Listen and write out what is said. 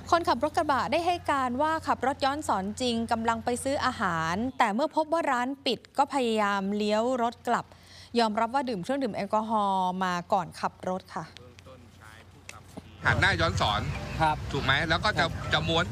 คนขับรถกระบะได้ให้การว่าขับรถย้อนสอนจริงกำลังไปซื้ออาหารแต่เมื่อพบว่าร้านปิดก็พยายามเลี้ยวรถกลับยอมรับว่าดื่มเครื่องดื่มแอลกอฮอล์มาก่อนขับรถค่ะหันหน้าย้อนสอนครับถูกไหมแล้วก็จะม้วน